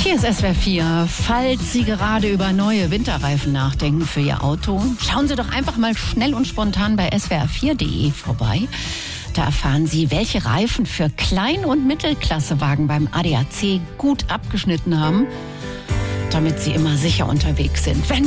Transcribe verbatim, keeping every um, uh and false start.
Hier ist S W R vier. Falls Sie gerade über neue Winterreifen nachdenken für Ihr Auto, schauen Sie doch einfach mal schnell und spontan bei S W R vier punkt de vorbei. Da erfahren Sie, welche Reifen für Klein- und Mittelklassewagen beim A D A C gut abgeschnitten haben, damit Sie immer sicher unterwegs sind. Wenn